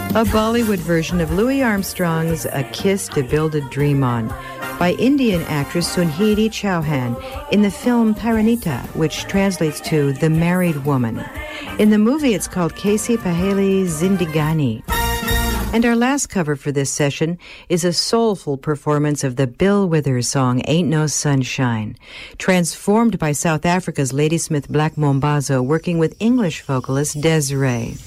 A Bollywood version of Louis Armstrong's A Kiss to Build a Dream On by Indian actress Sunhiti Chauhan in the film Paranita, which translates to The Married Woman. In the movie, it's called Kaisi Paheli Zindigani. And our last cover for this session is a soulful performance of the Bill Withers song Ain't No Sunshine, transformed by South Africa's Ladysmith Black Mombazo working with English vocalist Desiree.